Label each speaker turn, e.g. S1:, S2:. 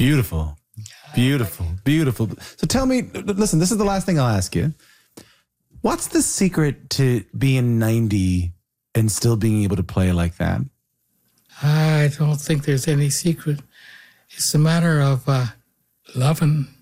S1: Beautiful. Beautiful. Beautiful. So tell me, listen, this is the last thing I'll ask you. What's the secret to being 90 and still being able to play like that?
S2: I don't think there's any secret. It's a matter of loving